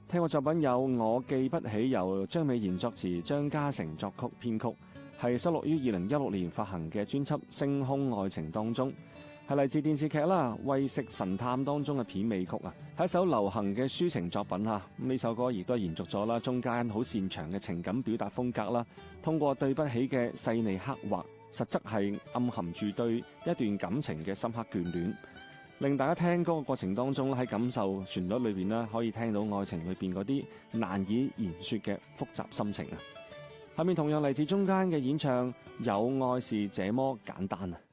聽過作品有我記不起，由張美賢作詞，張嘉誠作曲編曲，係收錄於2016年發行嘅專輯《星空愛情》當中，係嚟自電視劇啦《喂食神探》當中嘅片尾曲啊，係一首流行嘅抒情作品啊。咁呢首歌亦都係延續咗啦中間好擅長嘅情感表達風格啦，通過對不起嘅細膩刻畫，實質係暗含住對一段感情嘅深刻眷戀，令大家聽歌嘅過程當中喺感受旋律裏邊咧，可以聽到愛情裏邊嗰啲難以言說嘅複雜心情啊。下面同樣嚟自中間嘅演唱，有愛是這麼簡單啊。